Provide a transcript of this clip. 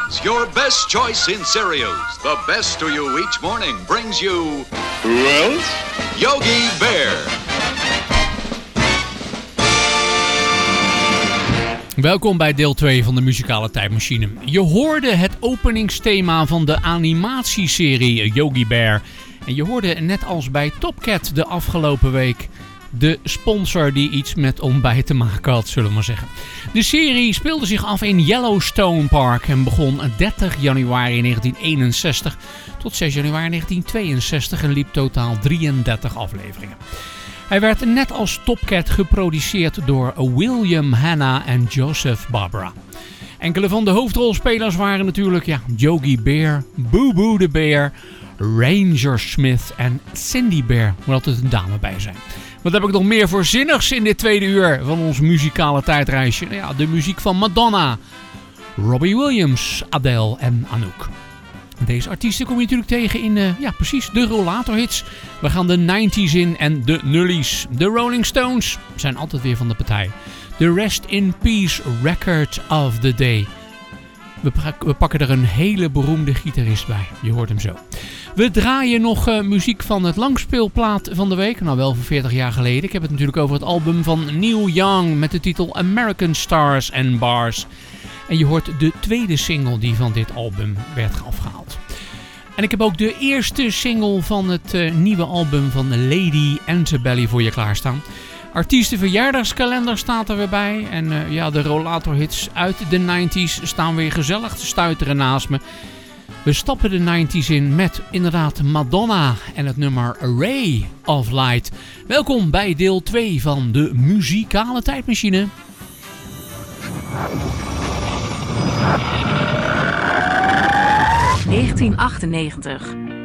Cereals, your best choice in cereals. The best to you each morning brings you... Who else? Yogi Bear. Welkom bij deel 2 van de muzikale tijdmachine. Je hoorde het openingsthema van de animatieserie Yogi Bear. En je hoorde net als bij Top Cat de afgelopen week de sponsor die iets met ontbijt te maken had, zullen we maar zeggen. De serie speelde zich af in Yellowstone Park en begon 30 januari 1961 tot 6 januari 1962 en liep totaal 33 afleveringen. Hij werd net als Top Cat geproduceerd door William Hanna en Joseph Barbara. Enkele van de hoofdrolspelers waren natuurlijk Yogi Bear, Boo Boo de Bear, Ranger Smith en Cindy Bear. Moet altijd een dame bij zijn. Wat heb ik nog meer voor zinnigs in dit tweede uur van ons muzikale tijdreisje? De muziek van Madonna, Robbie Williams, Adele en Anouk. Deze artiesten kom je natuurlijk tegen in precies de rollatorhits. We gaan de 90s in en de nullies. De Rolling Stones zijn altijd weer van de partij. De Rest in Peace Record of the Day. We pakken er een hele beroemde gitarist bij. Je hoort hem zo. We draaien nog muziek van het langspeelplaat van de week. Nou, wel voor 40 jaar geleden. Ik heb het natuurlijk over het album van Neil Young met de titel American Stars and Bars. En je hoort de tweede single die van dit album werd afgehaald. En ik heb ook de eerste single van het nieuwe album van Lady Antebellum voor je klaarstaan. Artiestenverjaardagskalender staat er weer bij. En de rollatorhits uit de 90s staan weer gezellig te stuiteren naast me. We stappen de 90s in met inderdaad Madonna en het nummer Ray of Light. Welkom bij deel 2 van de muzikale tijdmachine. ...1998.